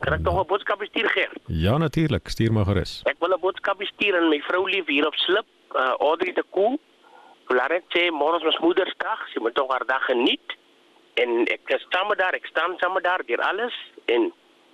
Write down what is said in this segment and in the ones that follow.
Kan ek toch 'n boodskap stuur, Gert? Ja, natuurlik. Stuur maar gerus. Ek wil 'n boodskap stuur aan my vrou lief hier op Slip, Audrey de Koe. Laat ek sê, môre is ons Moedersdag, sy moet toch haar dag geniet. En ek staan saam met daar deur alles. En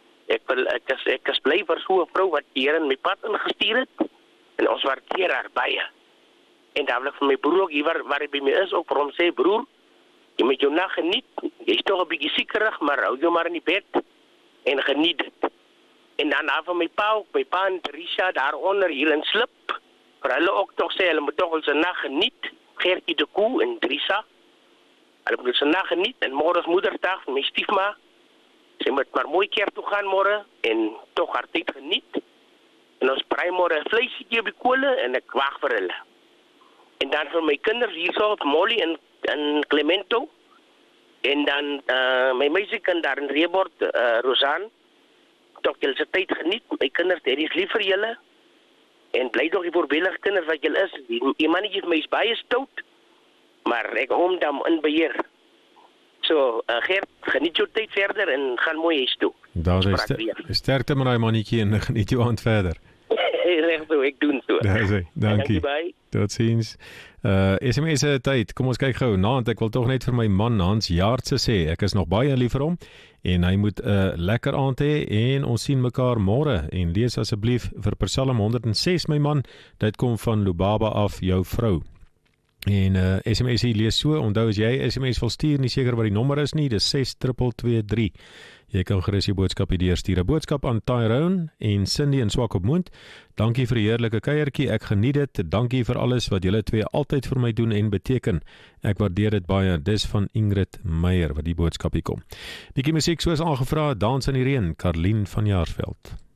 ek is bly vir so 'n vrou wat die Here in my pad ingestuur het. En ons waardeer haar baie. En daar wil ek vir my broer ook hier waar hy by my is, ook vir hom sê, broer, jy moet jou nag geniet. Jy is toch 'n bietjie siekerig, maar hou jou maar in die bed en geniet dit. En dan daar van my pa en Teresa daaronder hier in Slip. Vir hulle ook toch sê, hulle moet toch ons nag geniet. Gertie de Koe en Teresa. Hulle moet ons nag geniet. En môre is Moedersdag van my stiefma. Sy moet maar mooi kerk toe gaan môre en toch haar tyd geniet. En ons braai môre 'n vleisietjie op die kole en ek wag vir hulle. En dan vir my kinders hierso, Molly en Clemento. En dan my meisiekind daar in Reebord, Rosan. Toch julle se tyd geniet. My kinders, dit is lief vir julle. En bly toch die voorbeeldige kinders wat julle is. Die mannetjie vir my is baie stout. Maar ek hom dan in beheer. So, Gert, geniet jou tyd verder en gaan mooi huis toe. Daar is sterkte met daai mannetjie en geniet jou aand verder. Reg so, ek doen so. Daar is hy. Dankie. Bye. Totsiens. SMS se tyd. Kom ons kyk gou. Naand, ek wil tog net vir my man Hans Jaartse sê, ek is nog baie lief vir hom en hy moet 'n lekker aand hê en ons sien mekaar môre en lees asseblief vir Psalm 106 my man. Dit kom van Lubaba af, jou vrou. En SMS hier lees so, onthou as jy SMS wil stuur, nie seker wat die nommer is nie, dis 6223. Jy kan gerus die boodskap hier stuur. 'n Boodskap aan Tyrone en Cindy in Swakopmund. Dankie vir die heerlike kuiertjie, ek geniet dit. Dankie vir alles wat julle twee altyd vir my doen en beteken. Ek waardeer dit baie. Dis van Ingrid Meyer wat die boodskap hier kom. Bietjie musiek soos aangevra, Dans in die Reën, Karlien van Jaarsveld.